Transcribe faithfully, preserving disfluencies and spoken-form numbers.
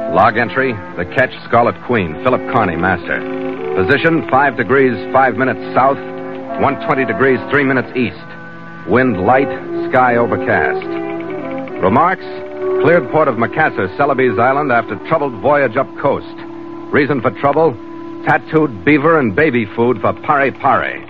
Log entry, the Ketch Scarlet Queen, Philip Carney, master. Position, five degrees, five minutes south, one twenty degrees, three minutes east. Wind light, sky overcast. Remarks, cleared port of Macassar, Celebes Island after troubled voyage up coast. Reason for trouble, tattooed beaver and baby food for pare pare.